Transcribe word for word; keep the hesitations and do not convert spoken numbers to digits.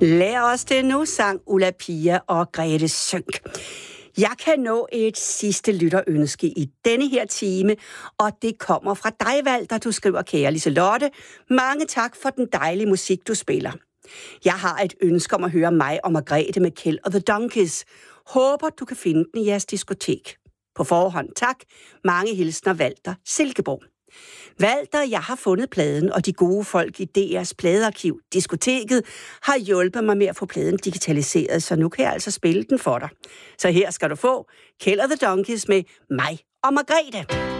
Lær os det nu, sang Ulla Pia og Grete Sønck. Jeg kan nå et sidste lytterønske i denne her time, og det kommer fra dig, Walter. Du skriver, kære Liselotte, mange tak for den dejlige musik, du spiller. Jeg har et ønske om at høre mig og Margrethe med Kjeld og The Donkeys. Håber, du kan finde den i jeres diskotek. På forhånd tak. Mange hilsner, Walter Silkeborg. Walter, jeg har fundet pladen, og de gode folk i D R's pladearkiv, diskoteket, har hjulpet mig med at få pladen digitaliseret, så nu kan jeg altså spille den for dig. Så her skal du få Kjeld og The Donkeys med mig og Margrethe.